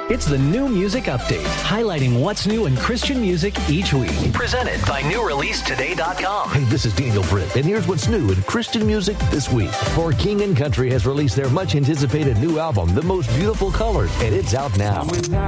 It's the New Music Update, highlighting what's new in Christian music each week. Presented by NewReleaseToday.com. Hey, this is Daniel Britt, and here's what's new in Christian music this week. For King & Country has released their much-anticipated new album, The Most Beautiful Colors, and it's out now.